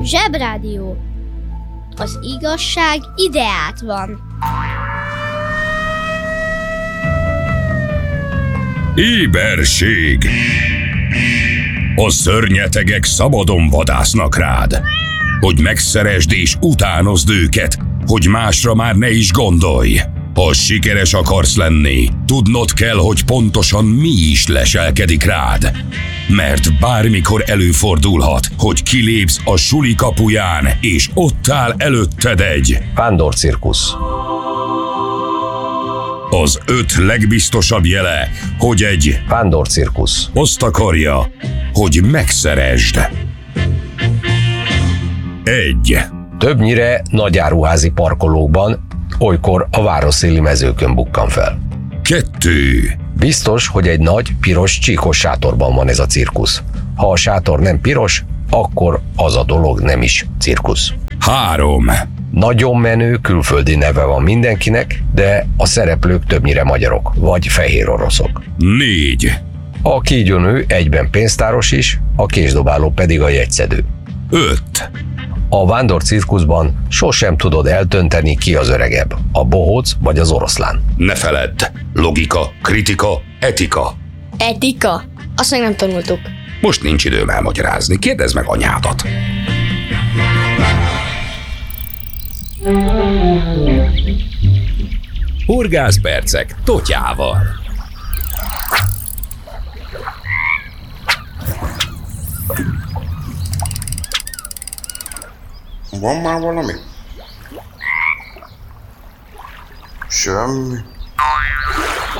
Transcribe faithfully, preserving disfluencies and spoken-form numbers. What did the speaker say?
Zsebrádió. Az igazság ideát van. Éberség! A szörnyetegek szabadon vadásznak rád, hogy megszeresd és utánozd őket, hogy másra már ne is gondolj. Ha sikeres akarsz lenni, tudnod kell, hogy pontosan mi is leselkedik rád. Mert bármikor előfordulhat, hogy kilépsz a suli kapuján, és ott áll előtted egy vándorcirkusz. Az öt legbiztosabb jele, hogy egy vándorcirkusz azt akarja, hogy megszeresd. Egy. Többnyire nagyáruházi parkolókban, olykor a városszéli mezőkön bukkan fel. Kettő. Biztos, hogy egy nagy, piros, csíkos sátorban van ez a cirkusz. Ha a sátor nem piros, akkor az a dolog nem is cirkusz. Három. Nagyon menő külföldi neve van mindenkinek, de a szereplők többnyire magyarok, vagy fehér oroszok. Négy. A kígyónő egyben pénztáros is, a késdobáló pedig a jegyszedő. Öt. A vándorcirkuszban sosem tudod eltönteni, ki az öregebb, a bohóc vagy az oroszlán. Ne feledd, logika, kritika, etika. Etika? Azt még nem tanultuk. Most nincs időm elmagyarázni, kérdezd meg anyádat. Horgászpercek Totyával. Van már valami? Semmi.